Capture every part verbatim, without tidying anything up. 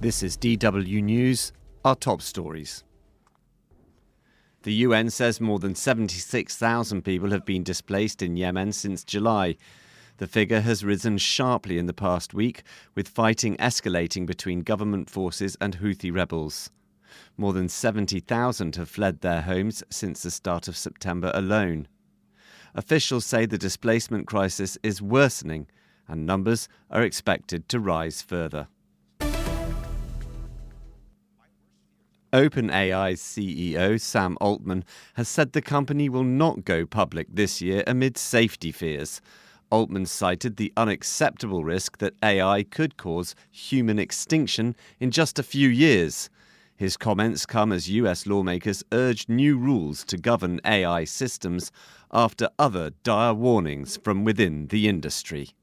This is D W News, our top stories. The U N says more than seventy-six thousand people have been displaced in Yemen since July. The figure has risen sharply in the past week, with fighting escalating between government forces and Houthi rebels. More than seventy thousand have fled their homes since the start of September alone. Officials say the displacement crisis is worsening and numbers are expected to rise further. OpenAI's C E O, Sam Altman, has said the company will not go public this year amid safety fears. Altman cited the unacceptable risk that A I could cause human extinction in just a few years. His comments come as U S lawmakers urge new rules to govern A I systems after other dire warnings from within the industry.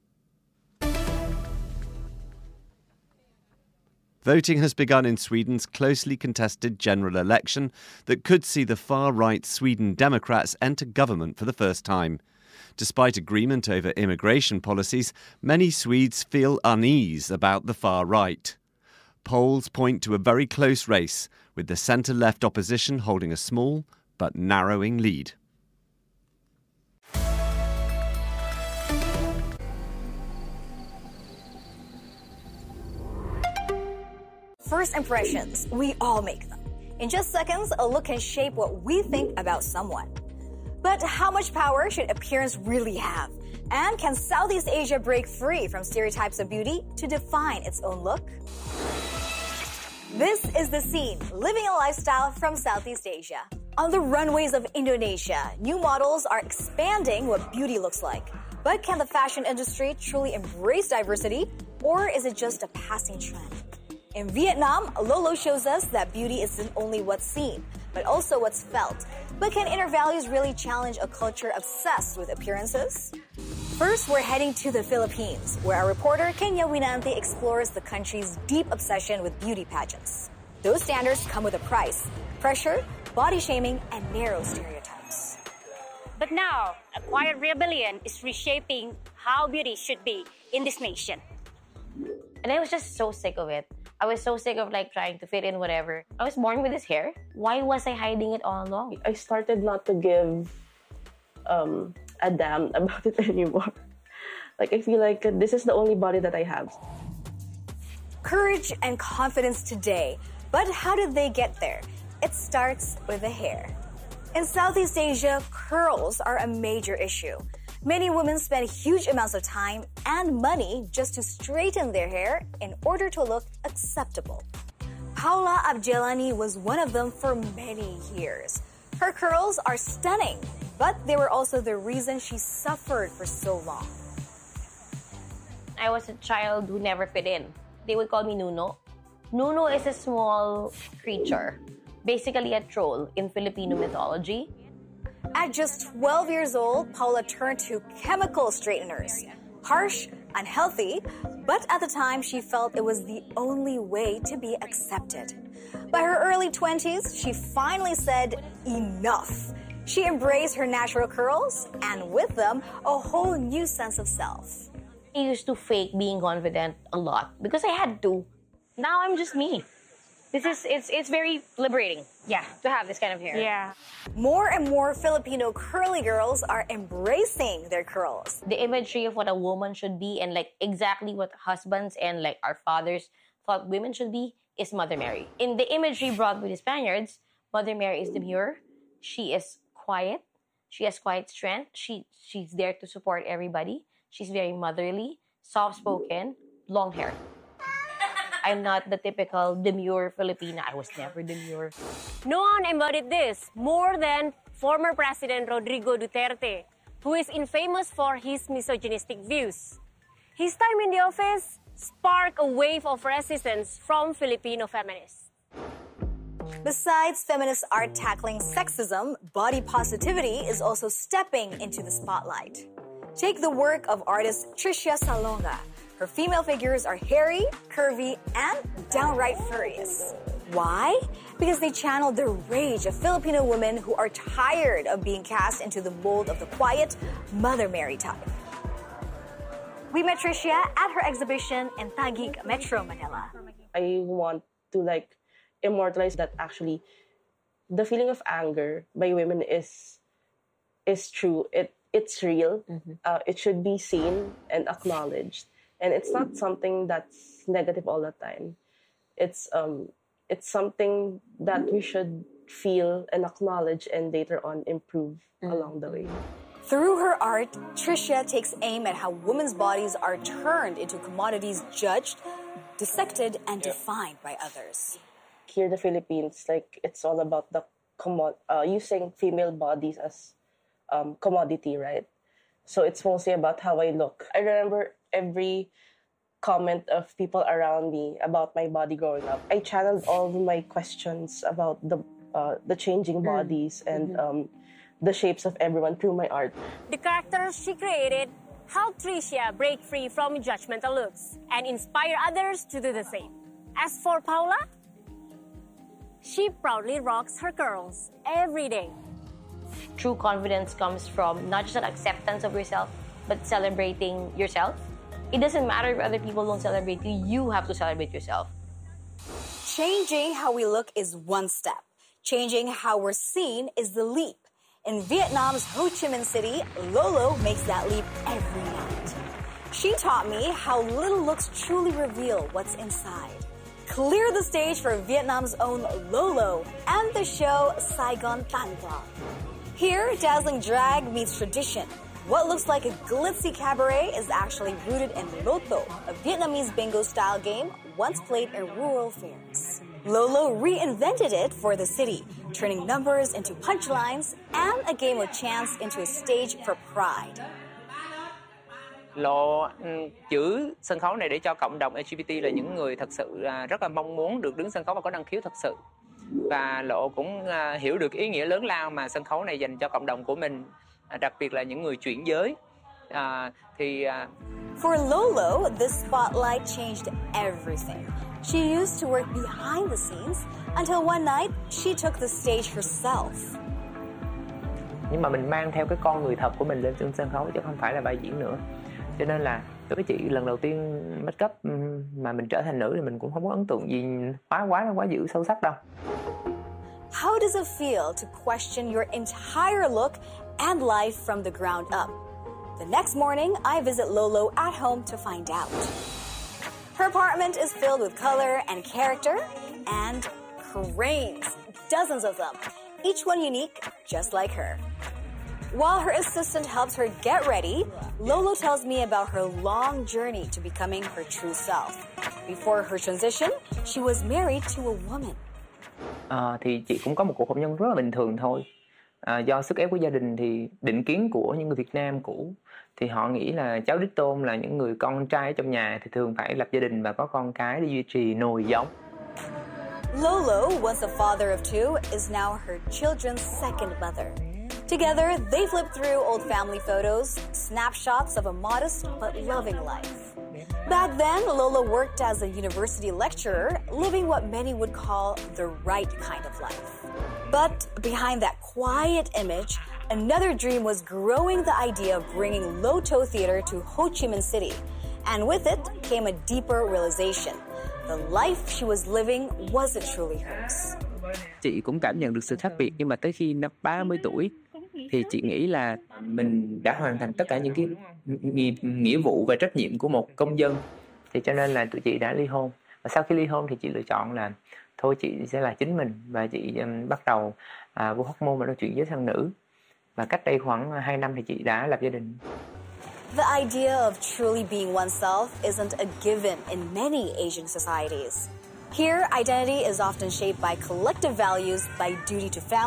Voting has begun in Sweden's closely contested general election that could see the far-right Sweden Democrats enter government for the first time. Despite agreement over immigration policies, many Swedes feel unease about the far right. Polls point to a very close race, with the centre-left opposition holding a small but narrowing lead. First impressions, we all make them. In just seconds, a look can shape what we think about someone. But how much power should appearance really have? And can Southeast Asia break free from stereotypes of beauty to define its own look? This is The Scene, living a lifestyle from Southeast Asia. On the runways of Indonesia, new models are expanding what beauty looks like. But can the fashion industry truly embrace diversity, or is it just a passing trend? In Vietnam, Lolo shows us that beauty isn't only what's seen, but also what's felt. But can inner values really challenge a culture obsessed with appearances? First, we're heading to the Philippines, where our reporter Kenya Winanti explores the country's deep obsession with beauty pageants. Those standards come with a price: pressure, body shaming, and narrow stereotypes. But now, a quiet rebellion is reshaping how beauty should be in this nation. And I was just so sick of it. I was so sick of like trying to fit in whatever. I was born with this hair. Why was I hiding it all along? I started not to give um, a damn about it anymore. Like, I feel like this is the only body that I have. Courage and confidence today. But how did they get there? It starts with the hair. In Southeast Asia, curls are a major issue. Many women spend huge amounts of time and money just to straighten their hair in order to look acceptable. Paula Abjelani was one of them for many years. Her curls are stunning, but they were also the reason she suffered for so long. I was a child who never fit in. They would call me Nuno. Nuno is a small creature, basically a troll in Filipino mythology. At just twelve years old, Paula turned to chemical straighteners. Harsh, unhealthy, but at the time she felt it was the only way to be accepted. By her early twenties, she finally said enough. She embraced her natural curls and with them, a whole new sense of self. I used to fake being confident a lot because I had to. Now I'm just me. This is, it's it's very liberating, yeah, to have this kind of hair. Yeah. More and more Filipino curly girls are embracing their curls. The imagery of what a woman should be and like exactly what husbands and like our fathers thought women should be is Mother Mary. In the imagery brought by the Spaniards, Mother Mary is demure. She is quiet. She has quiet strength. She she's there to support everybody. She's very motherly, soft-spoken, long hair. I'm not the typical demure Filipina. I was never demure. No one embodied this more than former President Rodrigo Duterte, who is infamous for his misogynistic views. His time in the office sparked a wave of resistance from Filipino feminists. Besides feminist art tackling sexism, body positivity is also stepping into the spotlight. Take the work of artist Tricia Salonga. Her female figures are hairy, curvy, and downright furious. Why? Because they channel the rage of Filipino women who are tired of being cast into the mold of the quiet Mother Mary type. We met Tricia at her exhibition in Taguig, Metro Manila. I want to like immortalize that actually the feeling of anger by women is is true. It it's real. Mm-hmm. Uh, it should be seen and acknowledged, and it's not something that's negative all the time. It's um it's something that we should feel and acknowledge, and later on improve mm-hmm. along the way. Through her art, Tricia takes aim at how women's bodies are turned into commodities judged, dissected, and defined by others. Here in the Philippines, like it's all about the commo- uh, using female bodies as um, commodity, right? So it's mostly about how I look. I remember every comment of people around me about my body growing up. I channeled all of my questions about the uh, the changing bodies mm. and um, the shapes of everyone through my art. The characters she created helped Tricia break free from judgmental looks and inspire others to do the same. As for Paula, she proudly rocks her curls every day. True confidence comes from not just an acceptance of yourself, but celebrating yourself. It doesn't matter if other people don't celebrate you, you have to celebrate yourself. Changing how we look is one step. Changing how we're seen is the leap. In Vietnam's Ho Chi Minh City, Lolo makes that leap every night. She taught me how little looks truly reveal what's inside. Clear the stage for Vietnam's own Lolo and the show Saigon Tan Bra. Here, dazzling drag meets tradition. What looks like a glitzy cabaret is actually rooted in Loto, a Vietnamese bingo-style game once played in rural fairs. Lolo reinvented it for the city, turning numbers into punchlines and a game of chance into a stage for pride. Lộ giữ sân khấu này để cho cộng đồng lờ giê bê tê là những người thật sự rất là mong muốn được đứng sân khấu và có năng khiếu thật sự. Và Lộ cũng hiểu được ý nghĩa lớn lao mà sân khấu này dành cho cộng đồng của mình, đặc biệt là những người chuyển giới. À, thì For Lolo, this spotlight changed everything. She used to work behind the scenes until one night she took the stage herself. Nhưng mà mình mang theo cái con người thật của mình lên trên sân khấu chứ không phải là vai diễn nữa. Cho nên là đối với chị lần đầu tiên make up mà mình trở thành nữ thì mình cũng không có ấn tượng gì quá quá quá dữ sâu sắc đâu. How does it feel to question your entire look and life from the ground up? The next morning, I visit Lolo at home to find out. Her apartment is filled with color and character and cranes, dozens of them, each one unique, just like her. While her assistant helps her get ready, Lolo tells me about her long journey to becoming her true self. Before her transition, she was married to a woman. À, thì chị cũng có một cuộc hôn nhân rất là bình thường thôi. À, do sức ép của gia đình thì định kiến của những người Việt Nam cũ thì họ nghĩ là cháu đích tôn là những người con trai ở trong nhà thì thường phải lập gia đình và có con cái để duy trì nồi giống. Lolo, once a father of two, is now her children's second mother. Together, they flip through old family photos, snapshots of a modest but loving life. Back then, Lolo worked as a university lecturer, living what many would call the right kind of life. But behind that quiet image, another dream was growing, the idea of bringing Loto Theater to Ho Chi Minh City. And with it came a deeper realization. The life she was living wasn't truly hers. Chị cũng cảm nhận được sự khác biệt, nhưng mà tới khi năm ba mươi tuổi thì chị nghĩ là mình đã hoàn thành tất cả những cái nghĩa vụ và trách nhiệm của một công dân. Thì cho nên là tụi chị đã ly hôn. Và sau khi ly hôn thì chị lựa chọn là thôi chị sẽ là chính mình, và chị um, bắt đầu uh, vô hormone và nó chuyển giới sang nữ. Và cách đây khoảng hai năm thì chị đã lập gia đình. The idea of truly being oneself isn't a given in many Asian societies. Here, identity is often shaped by collective values, by duty to family,